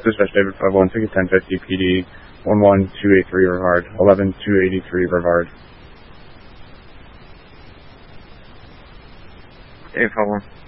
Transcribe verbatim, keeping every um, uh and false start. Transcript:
Dispatch David five one, ticket ten fifty, P D one one two eight three Rivard, eleven two eighty-three Rivard. David five one.